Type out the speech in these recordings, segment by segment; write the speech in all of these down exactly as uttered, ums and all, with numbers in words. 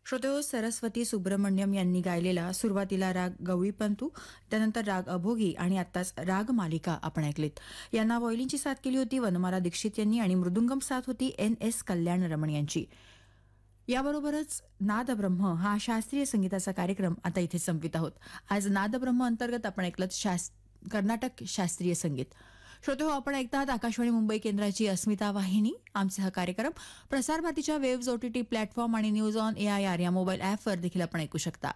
श्रोतेहो, सरस्वती सुब्रमण्यम यांनी गायलेला सुरुवातीला राग गवळीपंतू, त्यानंतर राग अभोगी आणि आत्ताच राग मालिका आपण ऐकलीत. यांना वॉयलिनची साथ केली होती वनमाला दीक्षित यांनी आणि मृदुंगम साथ होती एन एस कल्याण रमण यांची. याबरोबरच नादब्रह्म हा शास्त्रीय संगीताचा कार्यक्रम आता इथे संपवित आहोत. आज नादब्रह्म अंतर्गत आपण ऐकलं शास कर्नाटक शास्त्रीय संगीत. श्रोतेहो, आपण ऐकतात आकाशवाणी मुंबई केंद्राची अस्मिता वाहिनी. आमचा हा कार्यक्रम प्रसारभारतीच्या वेव्हज ओटीटी प्लॅटफॉर्म आणि news on A I R या मोबाईल ॲपवर देखील आपण ऐकू शकता.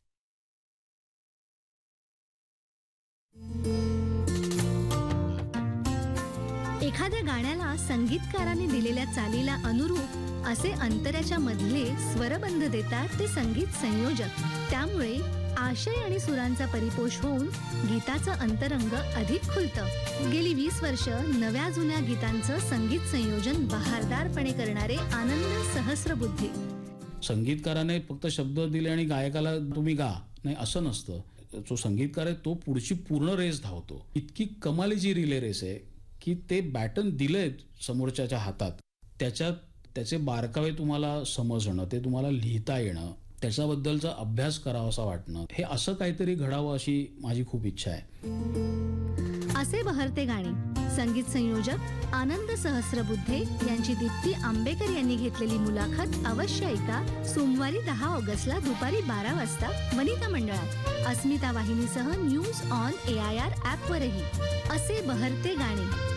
एखाद्या गाण्याला संगीतकाराने दिलेल्या चालीला अनुरूप असे अंतराच्या मधले स्वरबंध देतात ते संगीत संयोजक. त्यामुळे आशय आणि सुरांचा परिपोष होऊन गीताचं अंतरंग अधिक खुलतं. गेली वीस वर्ष नव्या जुन्या गीतांचं संगीत संयोजन बहारदारपणे करणारे आनंद सहस्रबुद्धे. संगीतकाराने फक्त शब्द दिले आणि गायकाला तुम्ही गा, नाही असं नसतं. जो संगीतकार आहे तो पुढची पूर्ण रेस धावतो. इतकी कमालीची रिले रेस आहे की ते बॅटन दिले समोरच्याच्या हातात, त्याच्यात त्याचे बारकावे तुम्हाला समजणं, ते तुम्हाला लिहिता येणं, त्याच्याबद्दलचा अभ्यास करावासा वाटणं, हे असं काहीतरी घडावं अशी माझी खूप इच्छा आहे. असे बहरते गाणे संगीत संयोजक आनंद सहस्रबुद्धे यांची दीप्ती आंबेकर यांनी घेतलेली मुलाखत अवश्य ऐका. सोमवारी दहा ऑगस्टला दुपारी बारा वाजता वनिता मंडळात अस्मिता वाहिनीसह news on A I R ॲपवरही. असे बहरते गाणे.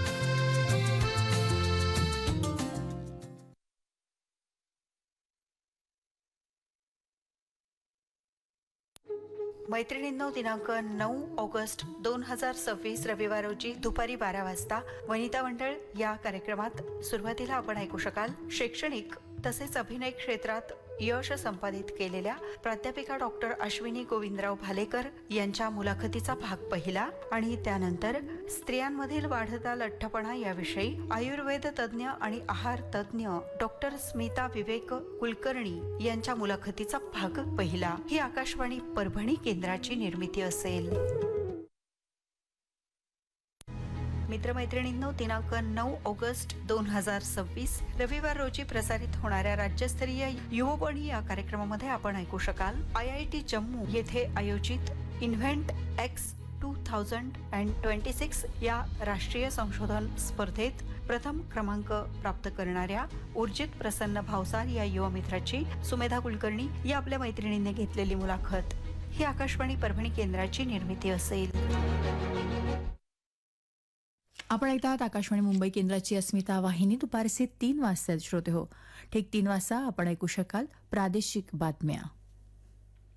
मैत्रिणींनो, दिनांक नऊ ऑगस्ट दोन हजार सव्वीस रविवार रोजी दुपारी बारा वाजता वनिता मंडळ या कार्यक्रमात सुरुवातीला आपण ऐकू शकाल शैक्षणिक तसेच अभिनय क्षेत्रात यश संपादित केलेल्या प्राध्यापिका डॉक्टर अश्विनी गोविंदराव भालेकर यांच्या मुलाखतीचा भाग पहिला आणि त्यानंतर स्त्रियांमधील वाढता लठ्ठपणा याविषयी आयुर्वेद तज्ज्ञ आणि आहार तज्ज्ञ डॉक्टर स्मिता विवेक कुलकर्णी यांच्या मुलाखतीचा भाग पहिला. ही आकाशवाणी परभणी केंद्राची निर्मिती असेल. मित्रमैत्रिणींनो, दिनांक नऊ ऑगस्ट दोन हजार सव्वीस रविवार रोजी प्रसारित होणाऱ्या राज्यस्तरीय युववाणी या कार्यक्रमामध्ये आपण ऐकू शकाल आय आय टी जम्मू येथे आयोजित invent x two thousand and twenty six या राष्ट्रीय संशोधन स्पर्धेत प्रथम क्रमांक प्राप्त करणाऱ्या उर्जित प्रसन्न भावसार या युवा मित्राची सुमेधा कुलकर्णी या आपल्या मैत्रिणीने घेतलेली मुलाखत. ही आकाशवाणी परभणी केंद्राची निर्मिती असेल. आपण ऐकतात आकाशवाणी मुंबई केंद्राची अस्मिता वाहिनी. दुपारचे तीन वाजता श्रोते हो, ठीक तीन वाजता आपण ऐकू शकाल प्रादेशिक बातम्या.